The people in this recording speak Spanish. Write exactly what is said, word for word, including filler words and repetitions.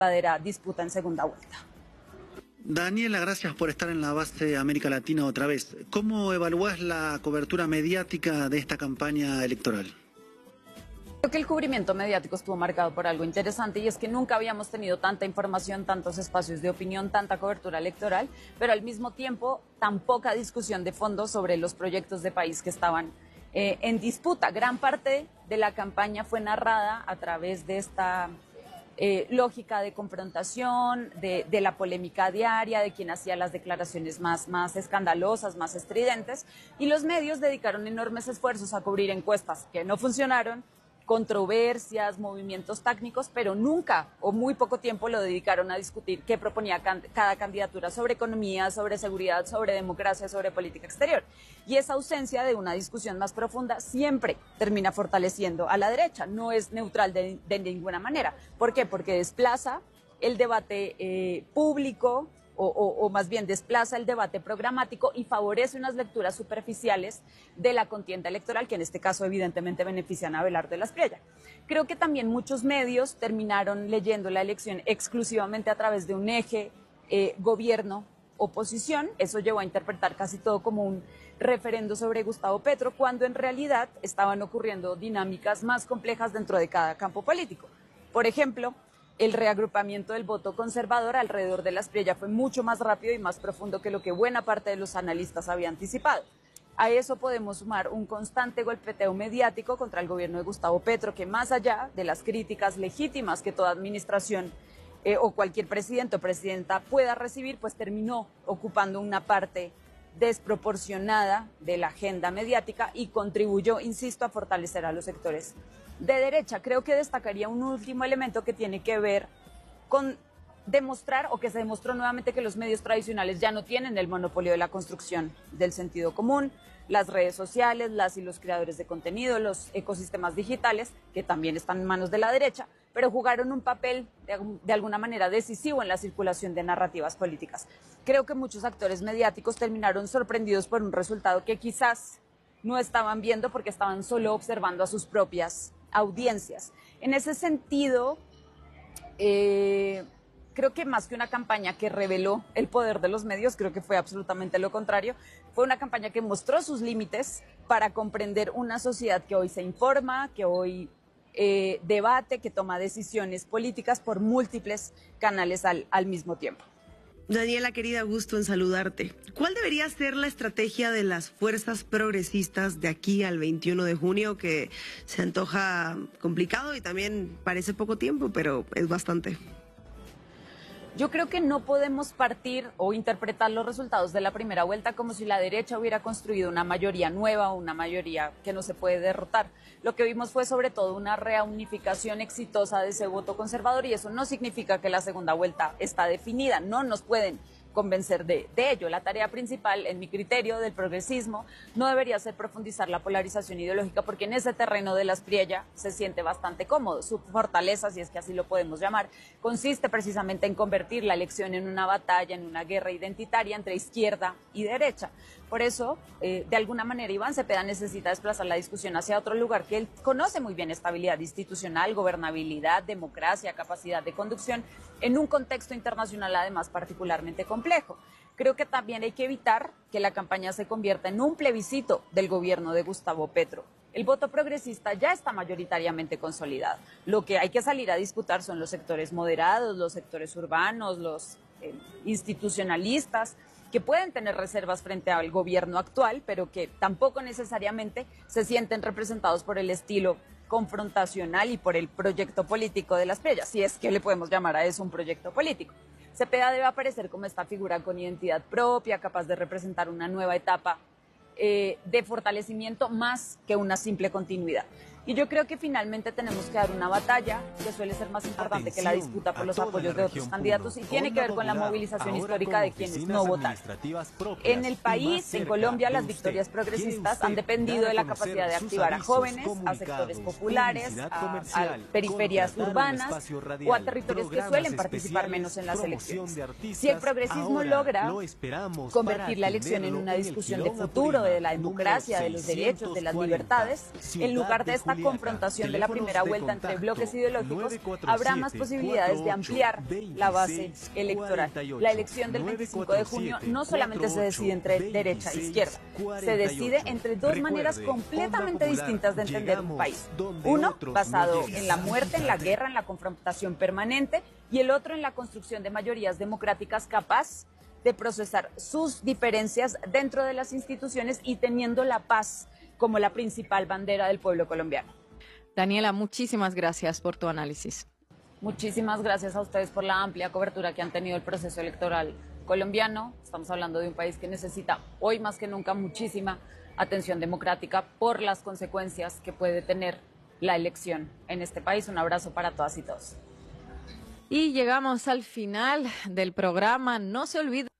verdadera disputa en segunda vuelta. Daniela, gracias por estar en la base América Latina otra vez. ¿Cómo evalúas la cobertura mediática de esta campaña electoral? Creo que el cubrimiento mediático estuvo marcado por algo interesante y es que nunca habíamos tenido tanta información, tantos espacios de opinión, tanta cobertura electoral, pero al mismo tiempo tan poca discusión de fondo sobre los proyectos de país que estaban eh, en disputa. Gran parte de la campaña fue narrada a través de esta eh, lógica de confrontación, de, de la polémica diaria, de quien hacía las declaraciones más, más escandalosas, más estridentes, y los medios dedicaron enormes esfuerzos a cubrir encuestas que no funcionaron, controversias, movimientos técnicos, pero nunca o muy poco tiempo lo dedicaron a discutir qué proponía can cada candidatura sobre economía, sobre seguridad, sobre democracia, sobre política exterior. Y esa ausencia de una discusión más profunda siempre termina fortaleciendo a la derecha, no es neutral de, de ninguna manera. ¿Por qué? Porque desplaza el debate eh, público, O, o, o más bien desplaza el debate programático y favorece unas lecturas superficiales de la contienda electoral, que en este caso evidentemente benefician a Abelardo de la Espriella. Creo que también muchos medios terminaron leyendo la elección exclusivamente a través de un eje eh, gobierno-oposición. Eso llevó a interpretar casi todo como un referendo sobre Gustavo Petro, cuando en realidad estaban ocurriendo dinámicas más complejas dentro de cada campo político. Por ejemplo, el reagrupamiento del voto conservador alrededor de la Espriella fue mucho más rápido y más profundo que lo que buena parte de los analistas había anticipado. A eso podemos sumar un constante golpeteo mediático contra el gobierno de Gustavo Petro, que más allá de las críticas legítimas que toda administración eh, o cualquier presidente o presidenta pueda recibir, pues terminó ocupando una parte desproporcionada de la agenda mediática y contribuyó, insisto, a fortalecer a los sectores de derecha. Creo que destacaría un último elemento que tiene que ver con demostrar, o que se demostró nuevamente, que los medios tradicionales ya no tienen el monopolio de la construcción del sentido común. Las redes sociales, las y los creadores de contenido, los ecosistemas digitales, que también están en manos de la derecha, pero jugaron un papel de, de alguna manera decisivo en la circulación de narrativas políticas. Creo que muchos actores mediáticos terminaron sorprendidos por un resultado que quizás no estaban viendo porque estaban solo observando a sus propias audiencias. En ese sentido, eh, creo que más que una campaña que reveló el poder de los medios, creo que fue absolutamente lo contrario. Fue una campaña que mostró sus límites para comprender una sociedad que hoy se informa, que hoy eh, debate, que toma decisiones políticas por múltiples canales al, al mismo tiempo. Daniela, querida, gusto en saludarte. ¿Cuál debería ser la estrategia de las fuerzas progresistas de aquí al veintiuno de junio, que se antoja complicado y también parece poco tiempo, pero es bastante? Yo creo que no podemos partir o interpretar los resultados de la primera vuelta como si la derecha hubiera construido una mayoría nueva o una mayoría que no se puede derrotar. Lo que vimos fue sobre todo una reunificación exitosa de ese voto conservador, y eso no significa que la segunda vuelta está definida. No nos pueden convencer de, de ello. La tarea principal, en mi criterio, del progresismo no debería ser profundizar la polarización ideológica, porque en ese terreno de la Espriella se siente bastante cómodo. Su fortaleza, si es que así lo podemos llamar, consiste precisamente en convertir la elección en una batalla, en una guerra identitaria entre izquierda y derecha. Por eso, eh, de alguna manera, Iván Cepeda necesita desplazar la discusión hacia otro lugar que él conoce muy bien: estabilidad institucional, gobernabilidad, democracia, capacidad de conducción, en un contexto internacional además particularmente complejo. Creo que también hay que evitar que la campaña se convierta en un plebiscito del gobierno de Gustavo Petro. El voto progresista ya está mayoritariamente consolidado. Lo que hay que salir a disputar son los sectores moderados, los sectores urbanos, los eh, institucionalistas, que pueden tener reservas frente al gobierno actual, pero que tampoco necesariamente se sienten representados por el estilo confrontacional y por el proyecto político de la Espriella, si es que le podemos llamar a eso un proyecto político. Cepeda debe aparecer como esta figura con identidad propia, capaz de representar una nueva etapa eh, de fortalecimiento más que una simple continuidad. Y yo creo que finalmente tenemos que dar una batalla que suele ser más importante Atención, que la disputa por los apoyos de otros candidatos, y tiene que ver con la movilización histórica de quienes no votaron. En el país, en Colombia, las victorias progresistas han dependido de la capacidad de activar a jóvenes, a sectores populares, a, a periferias urbanas o a territorios que suelen participar menos en las elecciones. Si el progresismo logra convertir la elección en una discusión de futuro, de la democracia, de los derechos, de las libertades, en lugar de esta esta confrontación de la primera vuelta entre bloques ideológicos, habrá más posibilidades de ampliar la base electoral. La elección del veinticinco de junio no solamente se decide entre derecha e izquierda, se decide entre dos maneras completamente distintas de entender un país. Uno, basado en la muerte, en la guerra, en la confrontación permanente, y el otro en la construcción de mayorías democráticas capaz de procesar sus diferencias dentro de las instituciones y teniendo la paz como la principal bandera del pueblo colombiano. Daniela, muchísimas gracias por tu análisis. Muchísimas gracias a ustedes por la amplia cobertura que han tenido el proceso electoral colombiano. Estamos hablando de un país que necesita hoy más que nunca muchísima atención democrática por las consecuencias que puede tener la elección en este país. Un abrazo para todas y todos. Y llegamos al final del programa. No se olviden